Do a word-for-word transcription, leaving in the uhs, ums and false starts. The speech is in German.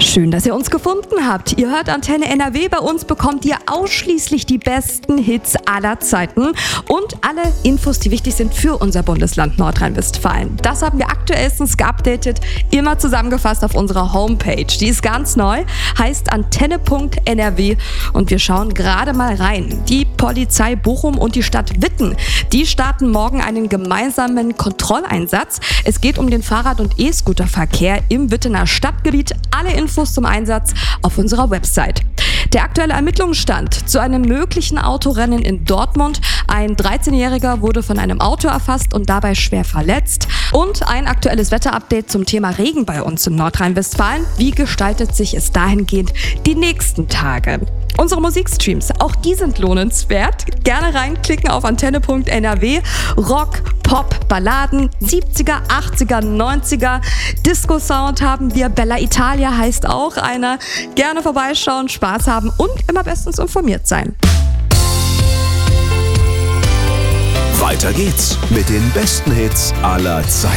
Schön, dass ihr uns gefunden habt. Ihr hört Antenne N R W. Bei uns bekommt ihr ausschließlich die besten Hits aller Zeiten und alle Infos, die wichtig sind für unser Bundesland Nordrhein-Westfalen. Das haben wir aktuellstens geupdatet, immer zusammengefasst auf unserer Homepage. Die ist ganz neu, heißt antenne punkt n r w und wir schauen gerade mal rein. Die Polizei Bochum und die Stadt Witten, die starten morgen einen gemeinsamen Kontrolleinsatz. Es geht um den Fahrrad- und E-Scooter-Verkehr im Wittener Stadtgebiet. Alle Infos zum Einsatz auf unserer Website. Der aktuelle Ermittlungsstand zu einem möglichen Autorennen in Dortmund. Ein dreizehnjähriger wurde von einem Auto erfasst und dabei schwer verletzt. Und ein aktuelles Wetterupdate zum Thema Regen bei uns in Nordrhein-Westfalen. Wie gestaltet sich es dahingehend die nächsten Tage? Unsere Musikstreams, auch die sind lohnenswert. Gerne reinklicken auf antenne punkt n r w. Rock, Pop, Balladen, siebziger, achtziger, neunziger. Disco-Sound haben wir. Bella Italia heißt auch einer. Gerne vorbeischauen, Spaß haben und immer bestens informiert sein. Weiter geht's mit den besten Hits aller Zeiten.